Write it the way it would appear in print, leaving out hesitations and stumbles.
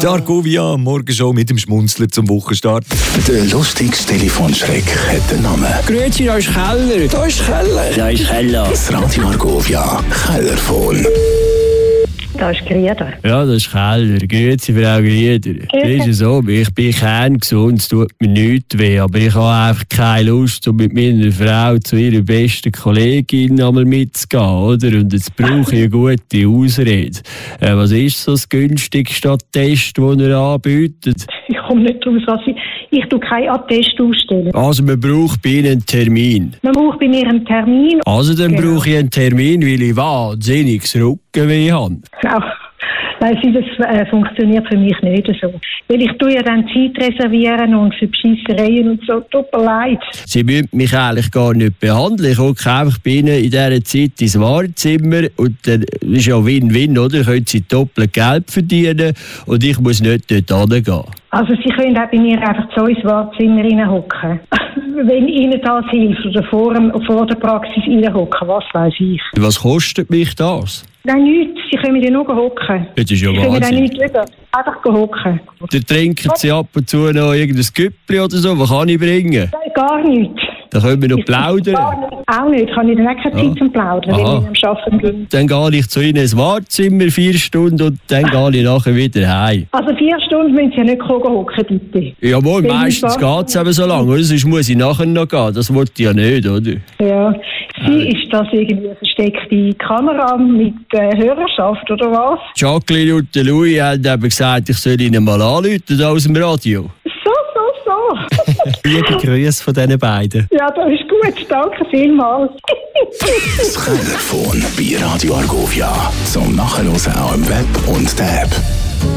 Der Argovia, Morgenshow mit dem Schmunzler zum Wochenstart. Der lustigste Telefonschreck hat den Namen. Grüezi, da ist Keller. Da ist Keller. Da ist Keller. Das Radio Argovia Kellerphone. Da ist Grieder. Ja, das ist Keller. Grüezi, Frau Grieder. Das ist so, ich bin kerngesund, es tut mir nichts weh, aber ich habe einfach keine Lust, um mit meiner Frau zu ihrer besten Kollegin einmal mitzugehen, oder? Und jetzt brauche ich eine gute Ausrede. Was ist so das günstigste Attest, das ihr anbietet? Ich komme nicht raus, was ich tue keinen Attest ausstellen. Also man braucht bei Ihnen einen Termin. Man braucht bei mir einen Termin. Also dann brauche ich einen Termin, weil ich wahnsinniges Rückenweh habe. Genau. Nein, das funktioniert für mich nicht so. Weil ich tue ja dann Zeit reservieren und für Bescheissereien und so. Tut mir leid. Sie müssen mich eigentlich gar nicht behandeln. Ich gucke einfach bei Ihnen in dieser Zeit ins Wartezimmer und dann ist ja Win-Win, oder? Können Sie doppelt Geld verdienen und ich muss nicht dort hingehen. Also Sie können auch bei mir einfach so ins Wartezimmer reinhocken. Wenn Ihnen das hilft oder vor der Praxis reinhocken, was weiß ich. Was kostet mich das? Nein, nichts. Sie können ja nur hocken. Das ist ja Sie können auch Wahnsinn. nichts über. Einfach hocken. Dann trinken Sie ab und zu noch irgendein Güppli oder so. Was kann ich bringen? Nein, gar nichts. Dann können wir noch plaudern. Auch nicht. Ich habe dann auch keine Zeit zum Plaudern, wenn ich am Arbeiten bin. Dann gehe ich zu Ihnen ins Wartezimmer 4 Stunden und dann gehe ich nachher wieder heim. Also 4 Stunden müssen Sie ja nicht hocken, bitte. Jawohl, meistens geht es eben so lange, oder? Sonst muss ich nachher noch gehen. Das wollte ich ja nicht, oder? Ja. Ist das irgendwie eine versteckte Kamera mit Hörerschaft oder was? Jacqueline und der Louis haben eben gesagt, ich soll Ihnen mal anrufen aus dem Radio. So. Liebe Grüße von diesen beiden. Ja, das ist gut. Danke vielmals. Das Kellerphone bei Radio Argovia. Zum Nachhören auch im Web und der App.